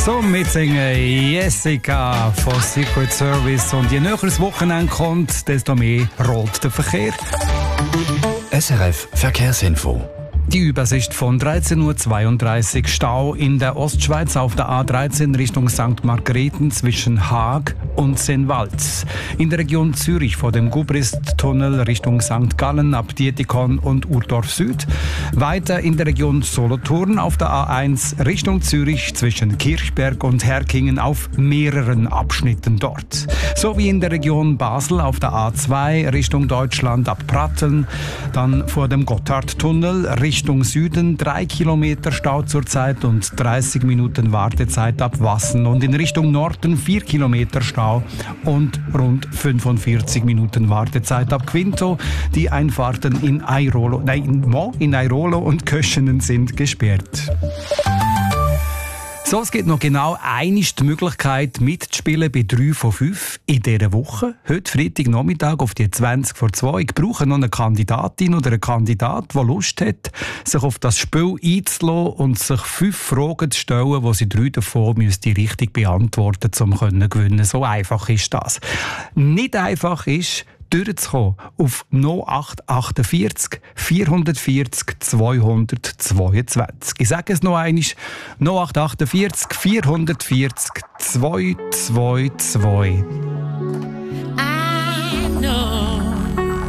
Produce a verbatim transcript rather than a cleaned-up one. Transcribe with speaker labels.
Speaker 1: So mitsingen Jessica von Secret Service. Und je näher das Wochenende kommt, desto mehr rollt der Verkehr.
Speaker 2: S R F Verkehrsinfo.
Speaker 1: Die Übersicht von dreizehn Uhr zweiunddreißig. Stau in der Ostschweiz auf der A dreizehn Richtung Sankt Margrethen zwischen Haag und Sennwald. In der Region Zürich vor dem Gubrist-Tunnel Richtung Sankt Gallen ab Dietikon und Urdorf Süd. Weiter in der Region Solothurn auf der A eins Richtung Zürich zwischen Kirchberg und Herkingen auf mehreren Abschnitten dort. Sowie in der Region Basel auf der A zwei Richtung Deutschland ab Pratteln. Dann vor dem Gotthardtunnel Richtung Richtung Süden drei Kilometer Stau zurzeit und dreißig Minuten Wartezeit ab Wassen. Und in Richtung Norden vier Kilometer Stau und rund fünfundvierzig Minuten Wartezeit ab Quinto. Die Einfahrten in Airolo, nein, in Airolo und Köschenen sind gesperrt. So, es gibt noch genau eine die Möglichkeit mitzuspielen bei drei von fünf in dieser Woche. Heute Freitagnachmittag auf die zwanzig vor zwei. Ich brauche noch eine Kandidatin oder einen Kandidat, der Lust hat, sich auf das Spiel einzulassen und sich fünf Fragen zu stellen, wo sie drei davon müsste richtig beantworten, um zu gewinnen. So einfach ist das. Nicht einfach ist, durchzukommen auf null acht achtundvierzig vierhundertvierzig zweihundertzweiundzwanzig. Ich sage es noch einmal, null acht achtundvierzig vierhundertvierzig zweihundertzweiundzwanzig.